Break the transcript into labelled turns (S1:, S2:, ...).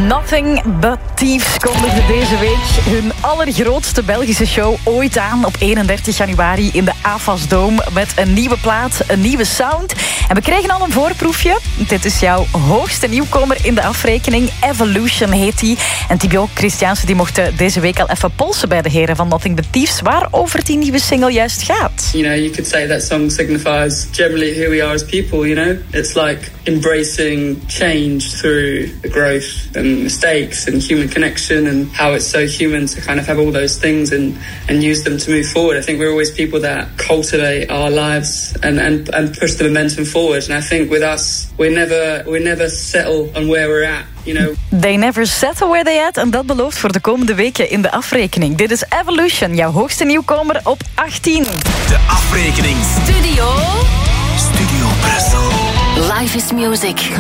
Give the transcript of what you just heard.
S1: Nothing But Thieves kondigde deze week hun allergrootste Belgische show ooit aan op 31 januari in de AFAS Dome met een nieuwe plaat, een nieuwe sound. En we kregen al een voorproefje. Dit is jouw hoogste nieuwkomer in de afrekening. Evolution heet die. En Thibaut Christiaanse die mocht deze week al even polsen bij de heren van Nothing But Thieves, waarover die nieuwe single juist gaat.
S2: You know, you could say that song signifies generally who we are as people, you know? It's like embracing change through the growth and mistakes and human connection and how it's so human to kind of have all those things and use them to move forward. I think we're always people that cultivate our lives and push the momentum forward. And I think with us, we never settle on where we're at. You know.
S1: They never settle where they at. En dat belooft voor de komende weken in de afrekening. Dit is Evolution, jouw hoogste nieuwkomer op 18.
S3: De afrekening.
S4: Studio
S3: Brussel.
S4: Life is Music.